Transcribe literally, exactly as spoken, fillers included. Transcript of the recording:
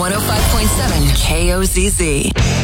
one oh five point seven K O Z Z.